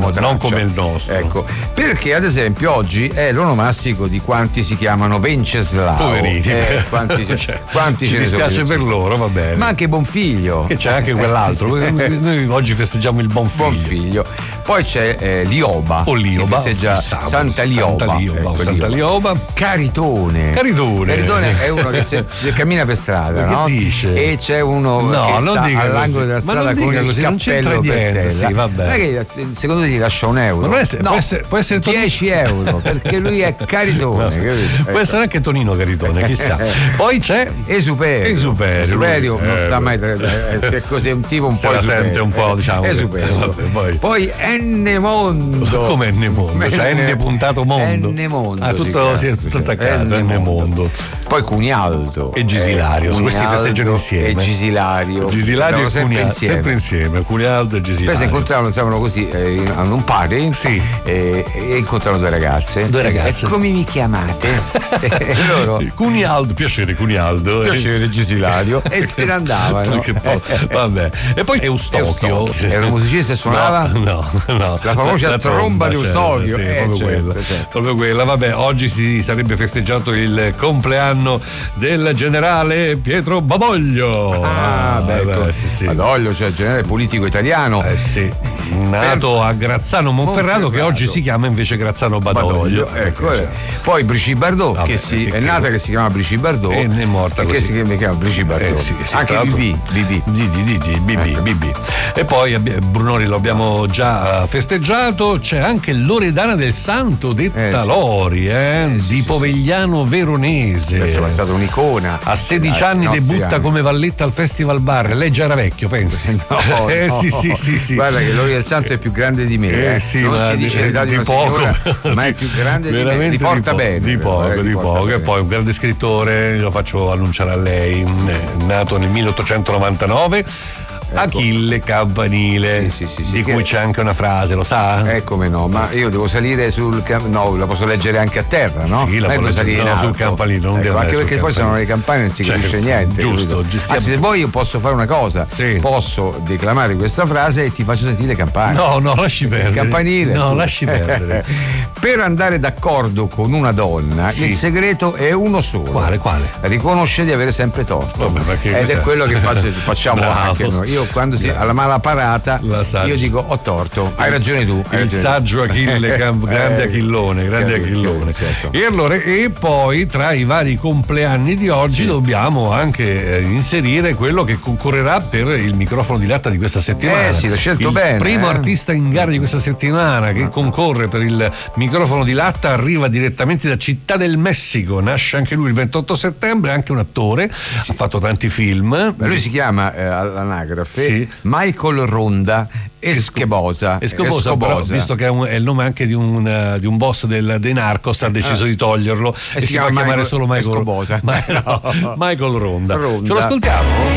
diamo traccia. Non come il nostro. Ecco, perché ad esempio oggi è l'onomastico di quanti si chiamano Venceslao. Poverini. Quanti ci ce ne dispiace sono? per loro, va bene. Ma anche Bonfiglio. Che c'è anche quell'altro. Noi oggi festeggiamo il Bonfiglio. Poi c'è Lioba. O Lioba. Si festeggia Santa Lioba. Santa Lioba. Caritone è uno che se cammina per strada, ma no? Che dice? E c'è uno che sta all'angolo della strada con il cappello per terra. Sì, vabbè. Non è che secondo te gli lascia un euro? Ma può essere 10 euro, perché lui è Caritone. Può essere anche Tonino Caritone, chissà. Poi c'è Esuperio non sta mai è così, un tipo un se po' la sente un po', diciamo. Esuperio. Poi Ennemondo. Come Ennemondo? Cioè N. Mondo. Ennemondo. Tutto si è attaccato. Ennemondo. Poi Cunialdo e Gisilario. Questi festeggiano insieme. E Gisilario e sempre insieme. Cunialdo e Gisilario. Poi si incontravano, stavano così hanno un party, sì, e incontrano due ragazze. E come mi chiamate? E loro Cunialdo, piacere Cunialdo. Piacere Gisilario. E se ne andavano. Vabbè. E poi Eustachio. Era un musicista e suonava? No. La famosa tromba di Eustachio. Proprio quella. Vabbè, oggi si sarebbe festeggiato il compleanno del generale Pietro Badoglio. Sì. Badoglio, cioè il generale politico italiano. Sì. Nato a Grazzano Monferrato, che oggi si chiama invece Grazzano Badoglio. Ecco. Poi Brigitte Bardot, è nata che si chiama Brigitte Bardot e è morta così. Che si chiama Brigitte Bardot. Sì, anche BB. E poi Brunori lo abbiamo già festeggiato. C'è anche Loredana del Santo, detta Lori, di Povegliano Veronese. È stata un'icona. A 16 anni debutta come valletta al Festival Bar. Lei già era vecchio, penso. No. Sì. Guarda che Lori del Santo è più grande di me. Sì, non si dice l'età di una poco, signora, ma è più grande di me. Li porta bene. Di poco. E poi un grande scrittore, lo faccio annunciare a lei, nato nel 1899. Achille Campanile, di cui c'è anche una frase, lo sa? Come no, ma io devo salire no, la posso leggere anche a terra, no? Sì, la posso salire sul campanile, non anche perché poi sono le campane non si capisce niente. Giusto. Anzi, se vuoi io posso fare una cosa, posso declamare questa frase e ti faccio sentire le campane. No, lasci perdere. Il campanile. No, lasci perdere. Per andare d'accordo con una donna, il segreto è uno solo. Quale? Riconosce di avere sempre torto. Vabbè, ed è quello che facciamo anche noi. Io quando alla mala parata io dico ho torto, hai ragione tu. Il saggio Achille, grande Achillone. Certo. E allora, e poi tra i vari compleanni di oggi dobbiamo anche inserire quello che concorrerà per il microfono di latta di questa settimana. L'ho scelto bene. Il primo artista in gara di questa settimana che concorre per il microfono di latta arriva direttamente da Città del Messico, nasce anche lui il 28 settembre, anche un attore, ha fatto tanti film. Lui si chiama all'anagrafe Michael Ronda Escobosa, però, visto che è il nome anche di un boss dei Narcos, ha deciso di toglierlo e si fa chiamare solo Michael Ronda. Ce lo ascoltiamo?